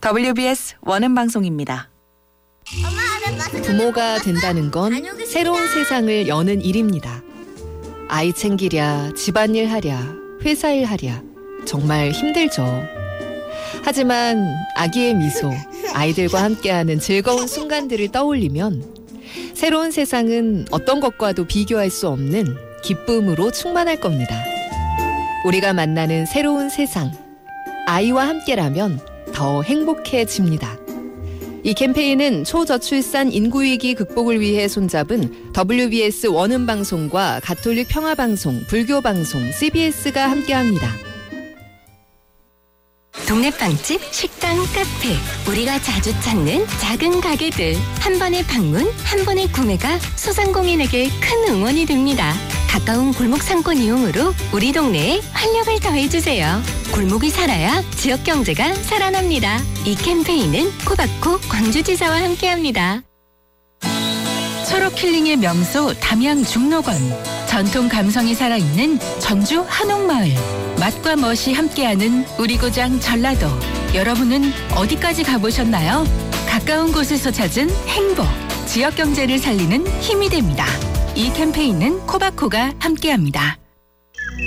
WBS 원음방송입니다. 부모가 된다는 건 새로운 세상을 여는 일입니다. 아이 챙기랴, 집안일 하랴, 회사일 하랴 정말 힘들죠. 하지만 아기의 미소, 아이들과 함께하는 즐거운 순간들을 떠올리면 새로운 세상은 어떤 것과도 비교할 수 없는 기쁨으로 충만할 겁니다. 우리가 만나는 새로운 세상, 아이와 함께라면 더 행복해집니다. 이 캠페인은 초저출산 인구위기 극복을 위해 손잡은 WBS 원음방송과 가톨릭 평화방송, 불교방송, CBS가 함께합니다. 동네 빵집, 식당, 카페, 우리가 자주 찾는 작은 가게들. 한 번의 방문, 한 번의 구매가 소상공인에게 큰 응원이 됩니다. 가까운 골목 상권 이용으로 우리 동네에 활력을 더해주세요. 골목이 살아야 지역 경제가 살아납니다. 이 캠페인은 코바코 광주지사와 함께합니다. 초록 힐링의 명소 담양 중록원, 전통 감성이 살아있는 전주 한옥마을, 맛과 멋이 함께하는 우리 고장 전라도. 여러분은 어디까지 가보셨나요? 가까운 곳에서 찾은 행복, 지역 경제를 살리는 힘이 됩니다. 이 캠페인은 코바코가 함께합니다.